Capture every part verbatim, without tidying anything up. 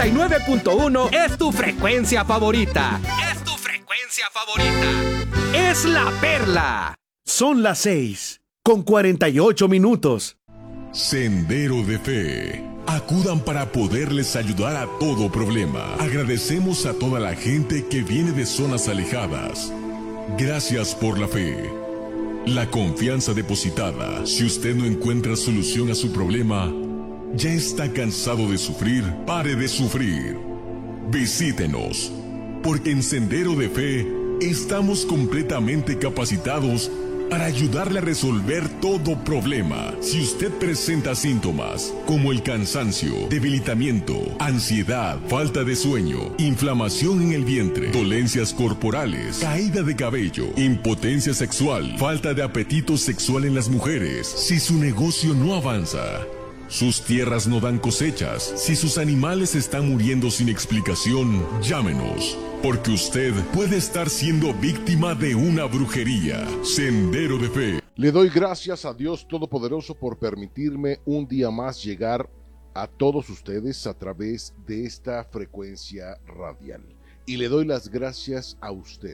y nueve punto uno es tu frecuencia favorita. Es tu frecuencia favorita. Es La Perla. Son las seis, con cuarenta y ocho minutos. Sendero de Fe. Acudan para poderles ayudar a todo problema. Agradecemos a toda la gente que viene de zonas alejadas. Gracias por la fe. La confianza depositada. Si usted no encuentra solución a su problema, ya está cansado de sufrir, pare de sufrir. Visítenos, porque en Sendero de Fe estamos completamente capacitados para ayudarle a resolver todo problema. Si usted presenta síntomas como el cansancio, debilitamiento, ansiedad, falta de sueño, inflamación en el vientre, dolencias corporales, caída de cabello, impotencia sexual, falta de apetito sexual en las mujeres, si su negocio no avanza, sus tierras no dan cosechas, si sus animales están muriendo sin explicación, llámenos, porque usted puede estar siendo víctima de una brujería. Sendero de Fe. Le doy gracias a Dios Todopoderoso por permitirme un día más llegar a todos ustedes a través de esta frecuencia radial. Y le doy las gracias a usted,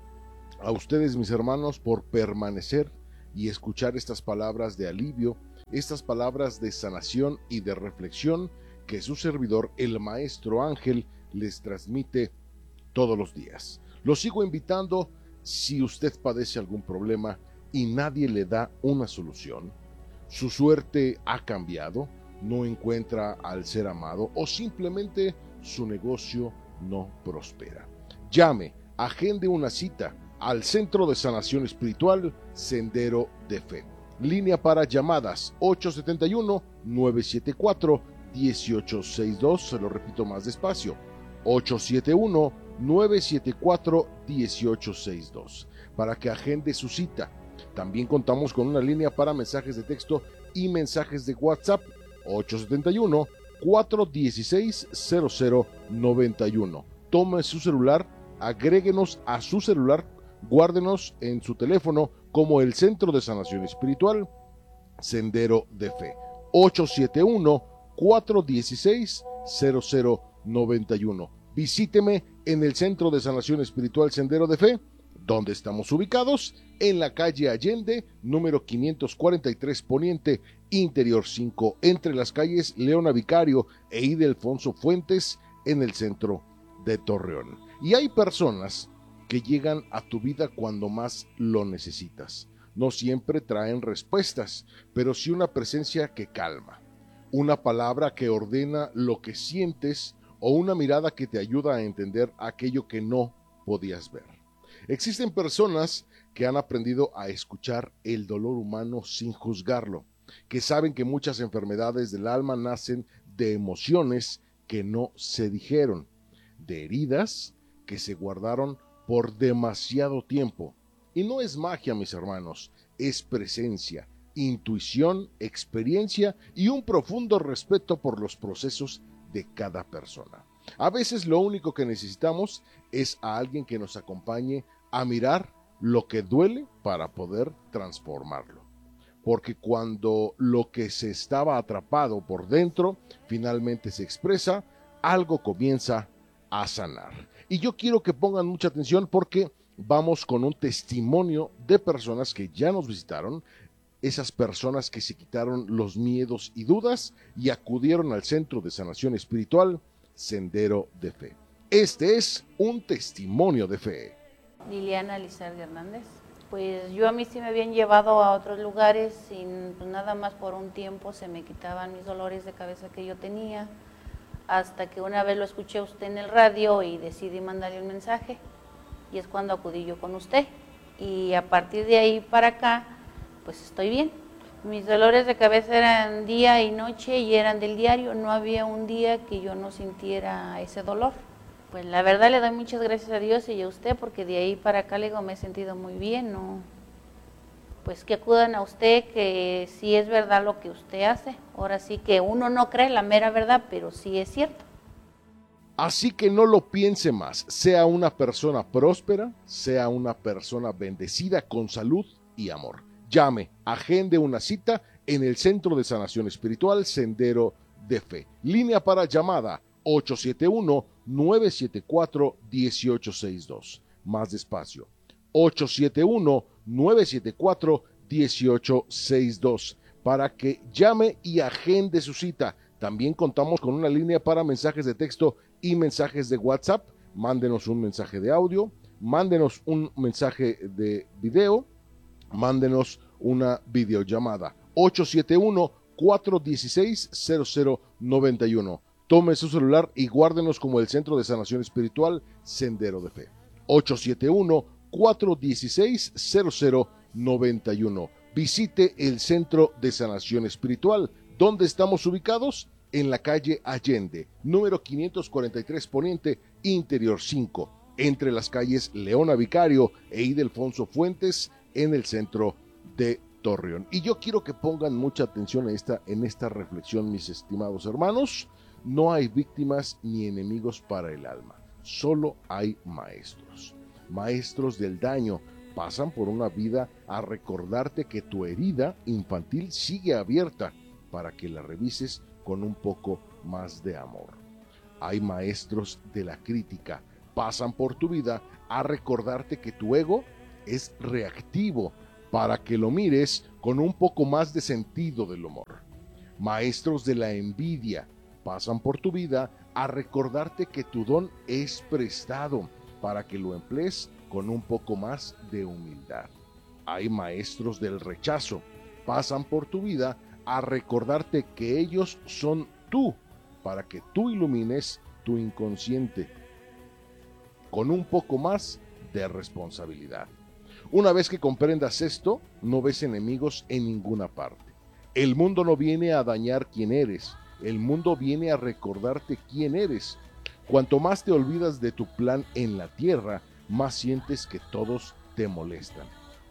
a ustedes mis hermanos, por permanecer y escuchar estas palabras de alivio, estas palabras de sanación y de reflexión que su servidor, el Maestro Ángel, les transmite todos los días. Lo sigo invitando, si usted padece algún problema y nadie le da una solución, su suerte ha cambiado, no encuentra al ser amado o simplemente su negocio no prospera. Llame, agende una cita al Centro de Sanación Espiritual Sendero de Fe. Línea para llamadas ocho siete uno, nueve siete cuatro, uno ocho seis dos, se lo repito más despacio, ocho siete uno, nueve siete cuatro, uno ocho seis dos, para que agende su cita. También contamos con una línea para mensajes de texto y mensajes de WhatsApp, ocho siete uno, cuatro uno seis, cero cero nueve uno. Tome su celular, agréguenos a su celular, guárdenos en su teléfono como el Centro de Sanación Espiritual Sendero de Fe, ocho siete uno, cuatro uno seis, cero cero nueve uno. Visíteme en el Centro de Sanación Espiritual Sendero de Fe, donde estamos ubicados, en la calle Allende, número quinientos cuarenta y tres Poniente, Interior cinco, entre las calles Leona Vicario e Ildefonso Fuentes, en el centro de Torreón. Y hay personas que llegan a tu vida cuando más lo necesitas. No siempre traen respuestas, pero sí una presencia que calma, una palabra que ordena lo que sientes o una mirada que te ayuda a entender aquello que no podías ver. Existen personas que han aprendido a escuchar el dolor humano sin juzgarlo, que saben que muchas enfermedades del alma nacen de emociones que no se dijeron, de heridas que se guardaron por demasiado tiempo. Y no es magia, mis hermanos, es presencia, intuición, experiencia y un profundo respeto por los procesos de cada persona. A veces lo único que necesitamos es a alguien que nos acompañe a mirar lo que duele para poder transformarlo. Porque cuando lo que se estaba atrapado por dentro finalmente se expresa, algo comienza a sanar. Y yo quiero que pongan mucha atención porque vamos con un testimonio de personas que ya nos visitaron, esas personas que se quitaron los miedos y dudas y acudieron al Centro de Sanación Espiritual Sendero de Fe. Este es un testimonio de fe. Liliana Lizardi Hernández. Pues yo a mí sí me habían llevado a otros lugares sin pues nada más por un tiempo se me quitaban mis dolores de cabeza que yo tenía, hasta que una vez lo escuché a usted en el radio y decidí mandarle un mensaje, y es cuando acudí yo con usted, y a partir de ahí para acá, pues estoy bien. Mis dolores de cabeza eran día y noche y eran del diario, no había un día que yo no sintiera ese dolor. Pues la verdad le doy muchas gracias a Dios y a usted, porque de ahí para acá le digo, me he sentido muy bien, ¿no? Pues que acudan a usted, que sí es verdad lo que usted hace. Ahora sí que uno no cree la mera verdad, pero sí es cierto. Así que no lo piense más, sea una persona próspera, sea una persona bendecida con salud y amor. Llame, agende una cita en el Centro de Sanación Espiritual Sendero de Fe. Línea para llamada ocho siete uno, nueve siete cuatro, uno ocho seis dos. Más despacio. ocho siete uno, nueve siete cuatro, uno ocho seis dos. Para que llame y agende su cita. También contamos con una línea para mensajes de texto y mensajes de WhatsApp. Mándenos un mensaje de audio, mándenos un mensaje de video, mándenos una videollamada. ocho siete uno, cuatro uno seis, cero cero nueve uno. Tome su celular y guárdenos como el Centro de Sanación Espiritual Sendero de Fe. ocho siete uno, cuatro uno seis, cero cero nueve uno. Visite el Centro de Sanación Espiritual. ¿Dónde estamos ubicados? En la calle Allende, número quinientos cuarenta y tres Poniente, Interior cinco, entre las calles Leona Vicario e Ildefonso Fuentes, en el centro de Torreón. Y yo quiero que pongan mucha atención a esta, en esta reflexión, mis estimados hermanos. No hay víctimas ni enemigos para el alma, solo hay maestros. Maestros del daño. Pasan por una vida a recordarte que tu herida infantil sigue abierta para que la revises con un poco más de amor. Hay maestros de la crítica. Pasan por tu vida a recordarte que tu ego es reactivo para que lo mires con un poco más de sentido del humor. Maestros de la envidia. Pasan por tu vida a recordarte que tu don es prestado para que lo emplees con un poco más de humildad. Hay maestros del rechazo. Pasan por tu vida a recordarte que ellos son tú, para que tú ilumines tu inconsciente con un poco más de responsabilidad. Una vez que comprendas esto, no ves enemigos en ninguna parte. El mundo no viene a dañar quién eres, el mundo viene a recordarte quién eres. Cuanto más te olvidas de tu plan en la tierra, más sientes que todos te molestan.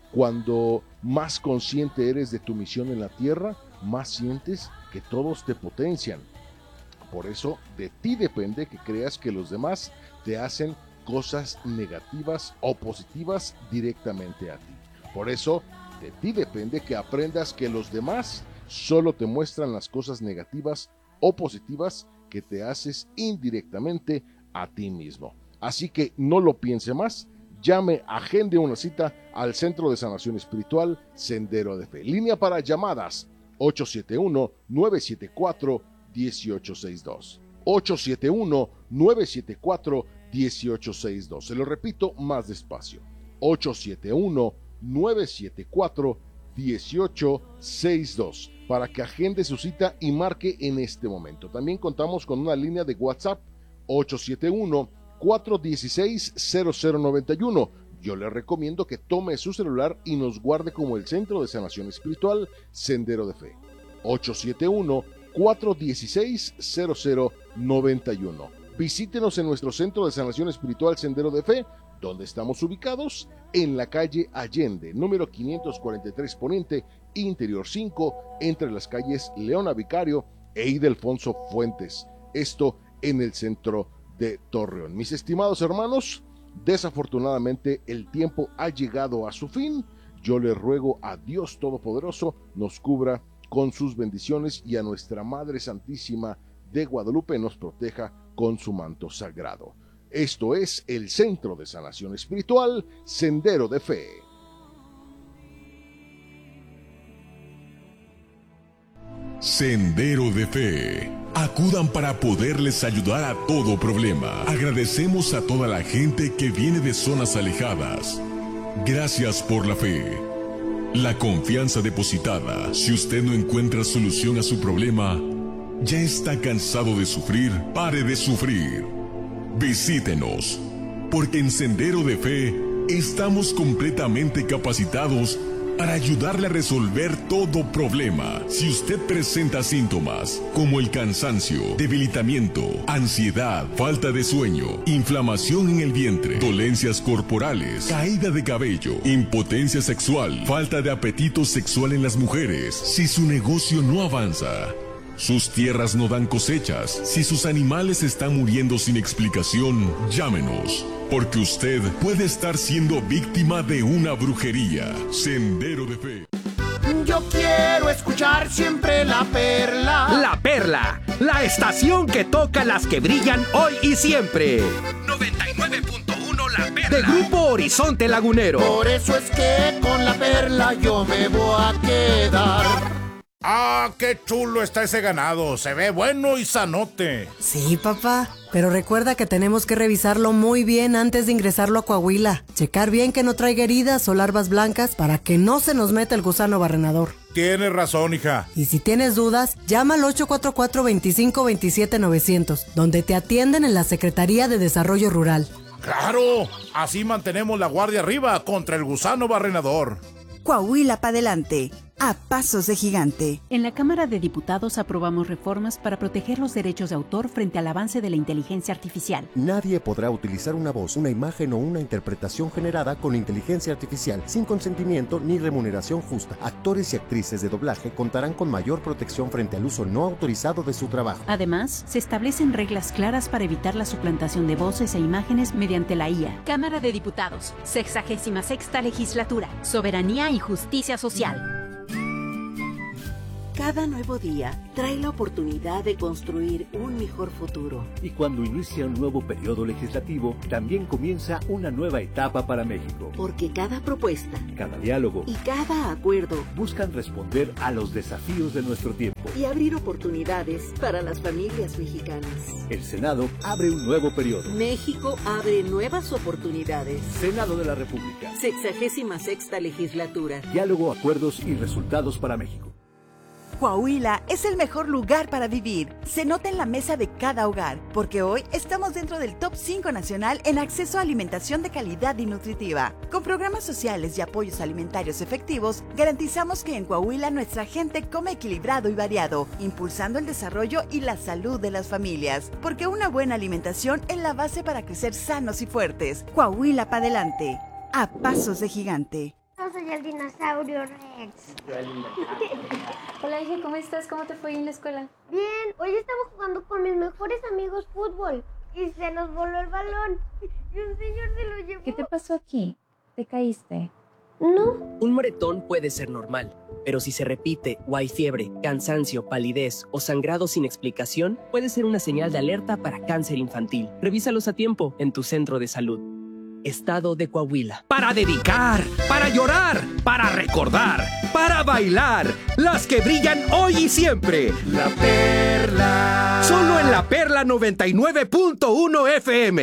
Cuando más consciente eres de tu misión en la tierra, más sientes que todos te potencian. Por eso, de ti depende que creas que los demás te hacen cosas negativas o positivas directamente a ti. Por eso, de ti depende que aprendas que los demás solo te muestran las cosas negativas o positivas que te haces indirectamente a ti mismo. Así que no lo piense más, llame, agende una cita al Centro de Sanación Espiritual Sendero de Fe. Línea para llamadas ocho siete uno, nueve siete cuatro, uno ocho seis dos. ocho siete uno, nueve siete cuatro, uno ocho seis dos. Se lo repito más despacio. ocho siete uno, nueve siete cuatro, uno ocho seis dos. Para que agende su cita y marque en este momento. También contamos con una línea de WhatsApp ocho siete uno, cuatro uno seis, cero cero nueve uno. Yo le recomiendo que tome su celular y nos guarde como el Centro de Sanación Espiritual Sendero de Fe. ocho siete uno, cuatro uno seis, cero cero nueve uno. Visítenos en nuestro Centro de Sanación Espiritual Sendero de Fe, donde estamos ubicados en la calle Allende, número quinientos cuarenta y tres Poniente, Interior cinco, entre las calles Leona Vicario e Ildefonso Fuentes. Esto en el centro de Torreón. Mis estimados hermanos, desafortunadamente el tiempo ha llegado a su fin. Yo le ruego a Dios Todopoderoso nos cubra con sus bendiciones y a nuestra Madre Santísima de Guadalupe nos proteja con su manto sagrado. Esto es el Centro de Sanación Espiritual Sendero de Fe. Sendero de Fe. Acudan para poderles ayudar a todo problema. Agradecemos a toda la gente que viene de zonas alejadas. Gracias por la fe. La confianza depositada. Si usted no encuentra solución a su problema, ya está cansado de sufrir, pare de sufrir. Visítenos, porque en Sendero de Fe estamos completamente capacitados para ayudarle a resolver todo problema. Si usted presenta síntomas como el cansancio, debilitamiento, ansiedad, falta de sueño, inflamación en el vientre, dolencias corporales, caída de cabello, impotencia sexual, falta de apetito sexual en las mujeres, si su negocio no avanza, sus tierras no dan cosechas, si sus animales están muriendo sin explicación, llámenos, porque usted puede estar siendo víctima de una brujería. Sendero de Fe. Yo quiero escuchar siempre La Perla. La Perla, la estación que toca las que brillan hoy y siempre. noventa y nueve punto uno La Perla. De Grupo Horizonte Lagunero. Por eso es que con La Perla yo me voy a quedar. ¡Ah, qué chulo está ese ganado! Se ve bueno y sanote. Sí, papá, pero recuerda que tenemos que revisarlo muy bien antes de ingresarlo a Coahuila. Checar bien que no traiga heridas o larvas blancas para que no se nos meta el gusano barrenador. Tienes razón, hija. Y si tienes dudas, llama al ocho cuatro cuatro, veinticinco veintisiete novecientos, donde te atienden en la Secretaría de Desarrollo Rural. ¡Claro! Así mantenemos la guardia arriba contra el gusano barrenador. Coahuila pa' adelante, a pasos de gigante. En la Cámara de Diputados aprobamos reformas para proteger los derechos de autor frente al avance de la inteligencia artificial. Nadie podrá utilizar una voz, una imagen o una interpretación generada con inteligencia artificial sin consentimiento ni remuneración justa. Actores y actrices de doblaje contarán con mayor protección frente al uso no autorizado de su trabajo. Además, se establecen reglas claras para evitar la suplantación de voces e imágenes mediante la I A. Cámara de Diputados, sexagésima sexta legislatura, soberanía y justicia social. Cada nuevo día trae la oportunidad de construir un mejor futuro. Y cuando inicia un nuevo periodo legislativo, también comienza una nueva etapa para México. Porque cada propuesta, cada diálogo y cada acuerdo buscan responder a los desafíos de nuestro tiempo y abrir oportunidades para las familias mexicanas. El Senado abre un nuevo periodo. México abre nuevas oportunidades. Senado de la República. Sexagésima sexta legislatura. Diálogo, acuerdos y resultados para México. Coahuila es el mejor lugar para vivir. Se nota en la mesa de cada hogar, porque hoy estamos dentro del top cinco nacional en acceso a alimentación de calidad y nutritiva. Con programas sociales y apoyos alimentarios efectivos, garantizamos que en Coahuila nuestra gente come equilibrado y variado, impulsando el desarrollo y la salud de las familias. Porque una buena alimentación es la base para crecer sanos y fuertes. Coahuila pa' adelante, a pasos de gigante. Yo soy el dinosaurio Rex. Hola, hija, ¿cómo estás? ¿Cómo te fue en la escuela? Bien, hoy estaba jugando con mis mejores amigos fútbol y se nos voló el balón y un señor se lo llevó. ¿Qué te pasó aquí? ¿Te caíste? No. Un moretón puede ser normal, pero si se repite o hay fiebre, cansancio, palidez o sangrado sin explicación, puede ser una señal de alerta para cáncer infantil. Revísalos a tiempo en tu centro de salud. Estado de Coahuila. Para dedicar, para llorar, para recordar, para bailar, las que brillan hoy y siempre. La Perla. Solo en La Perla noventa y nueve punto uno F M.